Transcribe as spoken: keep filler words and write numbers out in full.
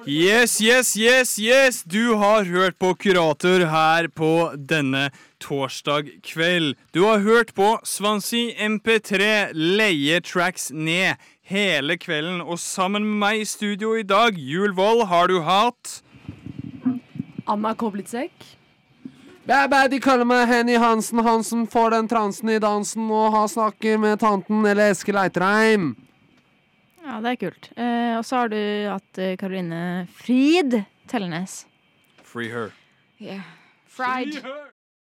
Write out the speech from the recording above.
Yes, yes, yes, yes. Du har hørt på Kurator her på denne torsdag kveld. Du har hørt på Swansea M P tre leie tracks ned hele kvelden. Og sammen med meg i studio i dag, Jul Vold, har du hatt Anna Koblitsekk. Bæ, bæ, de kaller meg Henny Hansen, han som får den transen i dansen og har snakker med tanten eller Eskil Eitreim. Ja, det er kult. Eh, og så har du hatt eh, Karoline Frid Tellenes. Free her. Yeah. Fried.